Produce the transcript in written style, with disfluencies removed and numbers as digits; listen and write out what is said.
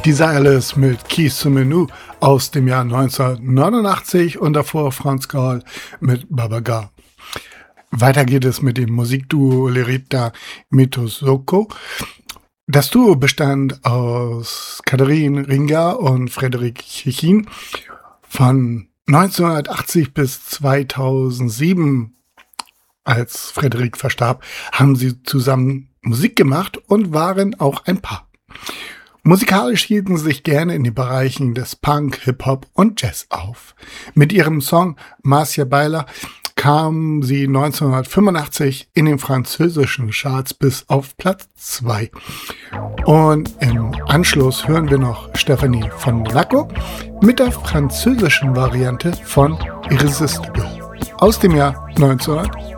Dieser Alice mit Keys to Menu aus dem Jahr 1989 und davor Franz Gall mit Babaga. Weiter geht es mit dem Musikduo Lerita Mitosoko. Das Duo bestand aus Katharine Ringer und Frederik Chichin. Von 1980 bis 2007, als Frederik verstarb, haben sie zusammen Musik gemacht und waren auch ein Paar. Musikalisch hielten sie sich gerne in den Bereichen des Punk, Hip-Hop und Jazz auf. Mit ihrem Song Marcia Baila kamen sie 1985 in den französischen Charts bis auf Platz 2. Und im Anschluss hören wir noch Stephanie von Monaco mit der französischen Variante von Irresistible aus dem Jahr 1985.